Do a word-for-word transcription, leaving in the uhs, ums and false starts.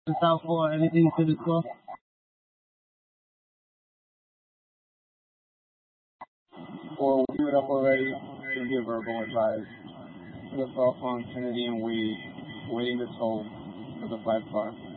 The South Florida, anything to discuss? Well, we it up already to give verbal advice. The thought on Kennedy and Wade waiting to toll for the five car.